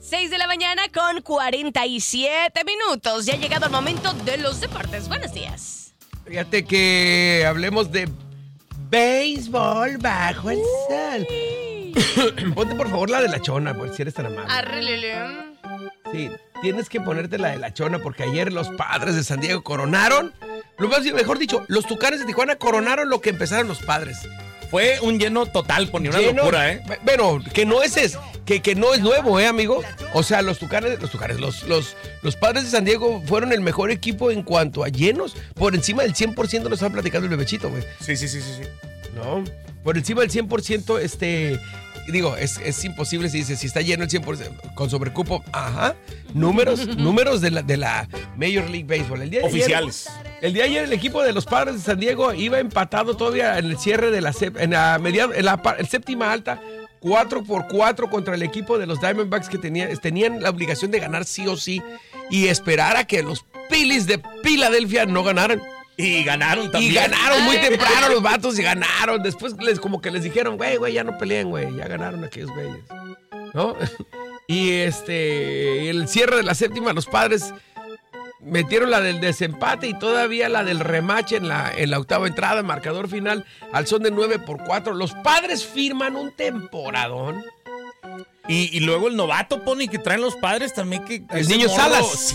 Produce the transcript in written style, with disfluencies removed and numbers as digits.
6 de la mañana con 47 minutos. Ya ha llegado el momento de los deportes. Buenos días. Fíjate que hablemos de béisbol bajo el sol. Ponte por favor la de la chona, por si eres tan amable. Arrelele. Sí, tienes que ponerte la de la chona porque ayer los Padres de San Diego coronaron. Mejor dicho, los Tucanes de Tijuana coronaron lo que empezaron los Padres. Fue un lleno total, ponía una locura, ¿eh? Bueno, que no es que no es nuevo, amigo. O sea, los Padres de San Diego fueron el mejor equipo en cuanto a llenos. Por encima del 100% nos estaba platicando el bebechito, güey. Sí. No, por encima del 100%, digo, es imposible si está lleno el 100% con sobrecupo. Ajá. Números de la Major League Baseball. Oficiales. El día de ayer el equipo de los Padres de San Diego iba empatado todavía en el cierre de la séptima alta, 4-4 contra el equipo de los Diamondbacks que tenían la obligación de ganar sí o sí y esperar a que los Phillies de Filadelfia no ganaran. Y ganaron también. Y ganaron muy temprano los vatos y ganaron. Después como que les dijeron, güey, ya no peleen, güey. Ya ganaron aquellos güeyes. ¿No? Y el cierre de la séptima, los Padres metieron la del desempate y todavía la del remache en la octava entrada, marcador final, al son de 9-4. Los Padres firman un temporadón. Y luego el novato, Pony, que traen los Padres también. El niño Salas.